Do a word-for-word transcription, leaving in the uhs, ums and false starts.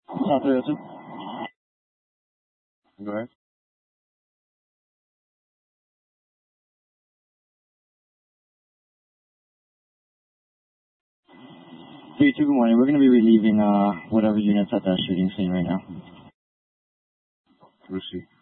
South three oh two. Go ahead. three two, good morning. We're going to be relieving uh, whatever units at that shooting scene right now. Receive.